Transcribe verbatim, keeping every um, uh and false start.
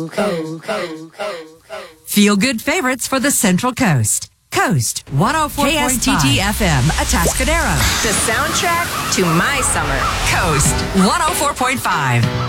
Feel good favorites for the Central Coast. Coast one oh four point five. K S T T F M, Atascadero. The soundtrack to my summer. Coast one oh four point five.